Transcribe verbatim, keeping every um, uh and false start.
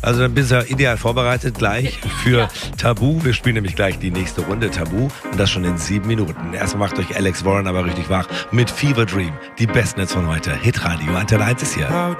Also dann bist du ideal vorbereitet gleich für Tabu. Wir spielen nämlich gleich die nächste Runde Tabu und das schon in sieben Minuten. Erstmal macht euch Alex Warren aber richtig wach mit Fever Dream. Die besten Hits von heute. Hitradio, Antenne eins ist hier.